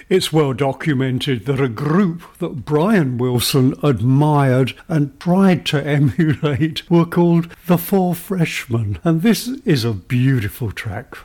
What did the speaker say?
It's well documented that a group that Brian Wilson admired and tried to emulate were called the Four Freshmen, and this is a beautiful track